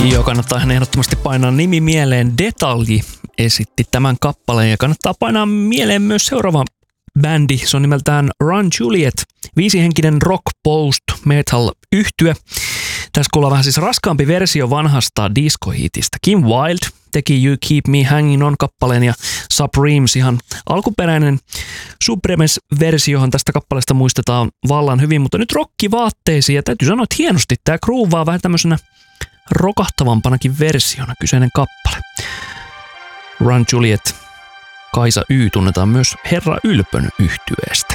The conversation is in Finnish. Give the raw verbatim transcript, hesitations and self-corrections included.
Joo, kannattaa hän ehdottomasti painaa nimi mieleen. Detalji esitti tämän kappaleen ja kannattaa painaa mieleen myös seuraava bändi. Se on nimeltään Run Juliet, viisihenkinen rock post metal yhtye. Tässä kuullaan vähän siis raskaampi versio vanhasta disco-hitistä. Kim Wilde teki You Keep Me Hanging On -kappaleen ja Supremes ihan alkuperäinen Supremes-versiohan tästä kappaleesta muistetaan vallan hyvin, mutta nyt rockivaatteisiin ja täytyy sanoa, että hienosti tämä groovaa vähän tämmöisenä rokahtavampanakin versiona kyseinen kappale. Run Juliet, Kaisa Y tunnetaan myös Herra Ylpön yhtyeestä.